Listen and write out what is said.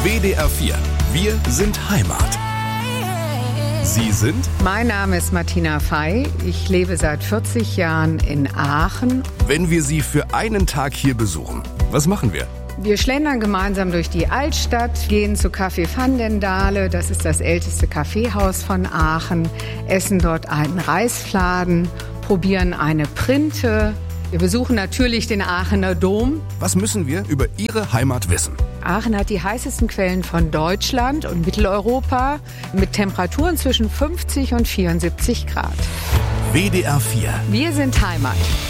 WDR 4. Wir sind Heimat. Sie sind? Mein Name ist Martina Fey. Ich lebe seit 40 Jahren in Aachen. Wenn wir Sie für einen Tag hier besuchen, was machen wir? Wir schlendern gemeinsam durch die Altstadt, gehen zu Café Van den Dale, das ist das älteste Kaffeehaus von Aachen, essen dort einen Reisfladen, probieren eine Printe. Wir besuchen natürlich den Aachener Dom. Was müssen wir über Ihre Heimat wissen? Aachen hat die heißesten Quellen von Deutschland und Mitteleuropa mit Temperaturen zwischen 50 und 74 Grad. WDR 4. Wir sind Heimat.